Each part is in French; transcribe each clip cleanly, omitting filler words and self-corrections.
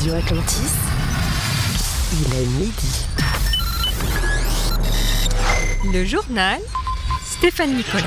Radio Atlantis, il est midi. Le journal Stéphane Nicolas.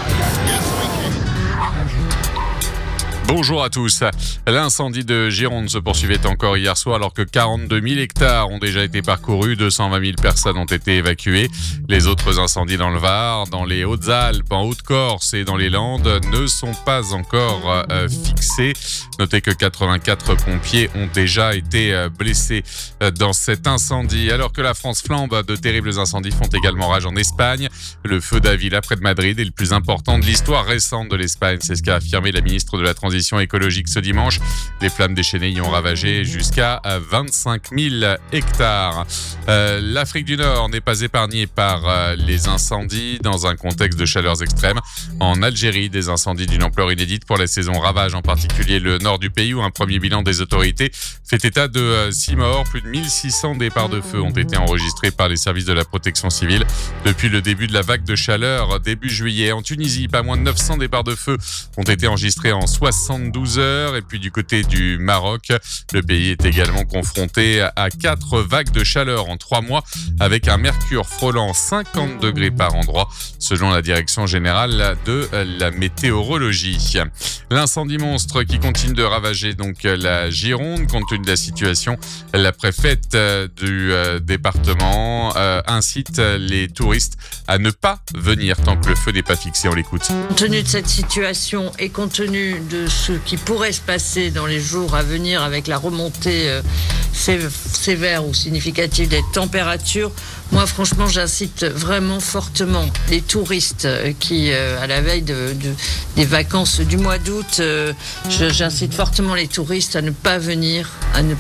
Bonjour à tous. L'incendie de Gironde se poursuivait encore hier soir alors que 42 000 hectares ont déjà été parcourus, 220 000 personnes ont été évacuées. Les autres incendies dans le Var, dans les Hautes-Alpes, en Haute-Corse et dans les Landes ne sont pas encore fixés. Notez que 84 pompiers ont déjà été blessés dans cet incendie. Alors que la France flambe, de terribles incendies font également rage en Espagne. Le feu d'Avila près de Madrid est le plus important de l'histoire récente de l'Espagne. C'est ce qu'a affirmé la ministre de la Transition écologique ce dimanche. Les flammes déchaînées y ont ravagé jusqu'à 25 000 hectares. L'Afrique du Nord n'est pas épargnée par les incendies dans un contexte de chaleurs extrêmes. En Algérie, des incendies d'une ampleur inédite pour la saison ravagent en particulier le nord du pays où un premier bilan des autorités fait état de 6 morts. Plus de 1600 départs de feu ont été enregistrés par les services de la protection civile depuis le début de la vague de chaleur début juillet. En Tunisie, pas moins de 900 départs de feu ont été enregistrés en 72 heures. Et puis du côté du Maroc, le pays est également confronté à 4 vagues de chaleur en 3 mois avec un mercure frôlant 50 degrés par endroit selon la direction générale de la météorologie. L'incendie monstre qui continue de ravager donc la Gironde. Compte tenu de la situation, la préfète du département incite les touristes à ne pas venir tant que le feu n'est pas fixé. On l'écoute. Compte tenu de cette situation et compte tenu de ce qui pourrait se passer dans les jours à venir avec la remontée sévère ou significative des températures, moi franchement j'incite vraiment fortement les touristes qui à la veille des vacances du mois d'août, j'incite fortement les touristes à ne pas venir, à ne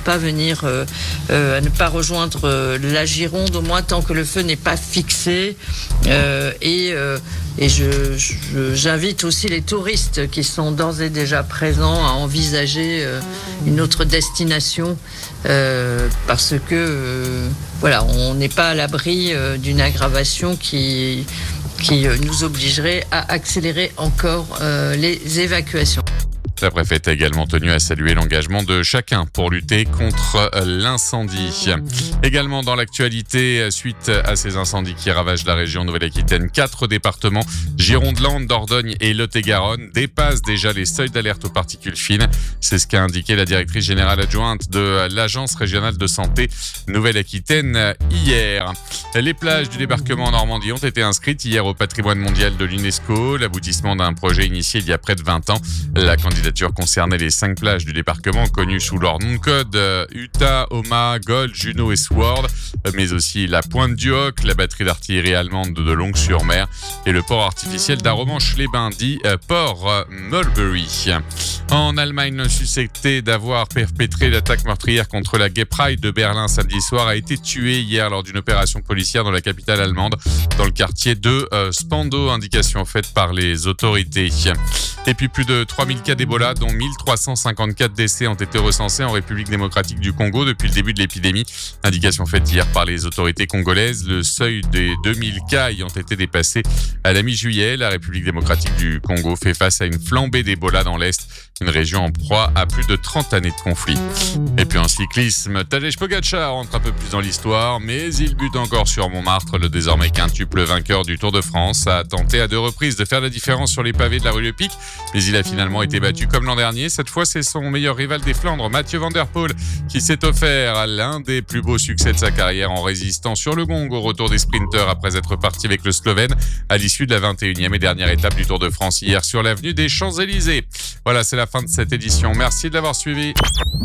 pas rejoindre la Gironde au moins tant que le feu n'est pas fixé et j'invite aussi les touristes qui sont d'ores et déjà présents à envisager une autre destination parce que voilà, on n'est pas à l'abri d'une aggravation qui nous obligerait à accélérer encore les évacuations. La préfète a également tenu à saluer l'engagement de chacun pour lutter contre l'incendie. Également dans l'actualité, suite à ces incendies qui ravagent la région Nouvelle-Aquitaine, 4 départements, Gironde, Landes, Dordogne et Lot-et-Garonne, dépassent déjà les seuils d'alerte aux particules fines. C'est ce qu'a indiqué la directrice générale adjointe de l'Agence régionale de santé Nouvelle-Aquitaine hier. Les plages du débarquement en Normandie ont été inscrites hier au patrimoine mondial de l'UNESCO, l'aboutissement d'un projet initié il y a près de 20 ans. La candidature concernait les 5 plages du débarquement connues sous leur nom de code, Utah, Houma, Gold, Juno et Sword, mais aussi la Pointe du Hoc, la batterie d'artillerie allemande de Longues-sur-Mer et le port artificiel d'Aromanches-les-Bains, dit port Mulberry. En Allemagne, suspecté d'avoir perpétré l'attaque meurtrière contre la Gay Pride de Berlin samedi soir, a été tué hier lors d'une opération policière dans la capitale allemande, dans le quartier de Spandau, indication faite par les autorités. Et puis plus de 3000 cas d'Ebola, dont 1354 décès ont été recensés en République démocratique du Congo depuis le début de l'épidémie. Indication faite hier par les autorités congolaises. Le seuil des 2000 cas ayant été dépassé à la mi-juillet, la République démocratique du Congo fait face à une flambée d'Ebola dans l'Est, une région en proie à plus de 30 années de conflit. Et puis en cyclisme, Tadej Pogačar rentre un peu plus dans l'histoire, mais il bute encore sur Montmartre. Le désormais quintuple vainqueur du Tour de France a tenté à 2 reprises de faire la différence sur les pavés de la rue Le Pic, mais il a finalement été battu comme l'an dernier. Cette fois, c'est son meilleur rival des Flandres, Mathieu Van Der Poel, qui s'est offert l'un des plus beaux succès de sa carrière en résistant sur le gong au retour des sprinteurs après être parti avec le Slovène à l'issue de la 21e et dernière étape du Tour de France hier sur l'avenue des Champs-Élysées. Voilà, c'est la fin de cette édition. Merci de l'avoir suivi.